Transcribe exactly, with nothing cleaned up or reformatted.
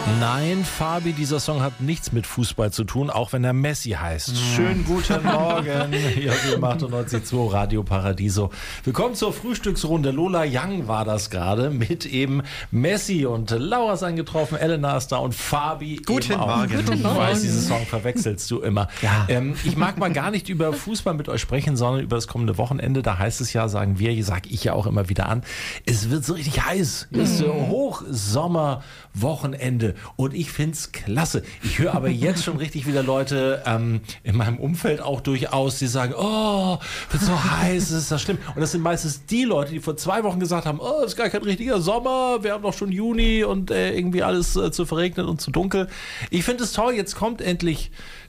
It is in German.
Nein, Fabi, dieser Song hat nichts mit Fußball zu tun, auch wenn er Messi heißt. Schönen guten Morgen, hier im achtundneunzig Komma zwei Radio Paradiso. Willkommen zur Frühstücksrunde. Lola Young war das gerade mit eben Messi und Laura ist eingetroffen, Elena ist da und Fabi Guten eben auch. Morgen. Ich weiß, diesen Song verwechselst du immer. Ja. Ähm, ich mag mal gar nicht über Fußball mit euch sprechen, sondern über das kommende Wochenende. Da heißt es ja, sagen wir, sage ich ja auch immer wieder an, es wird so richtig heiß. Es ist so Hochsommerwochenende. Und ich finde es klasse. Ich höre aber jetzt schon richtig wieder Leute ähm, in meinem Umfeld auch durchaus, die sagen, oh, wird so heiß, ist das schlimm. Und das sind meistens die Leute, die vor zwei Wochen gesagt haben, oh, es ist gar kein richtiger Sommer, wir haben doch schon Juni und äh, irgendwie alles äh, zu verregnet und zu dunkel. Ich finde es toll, jetzt kommt endlich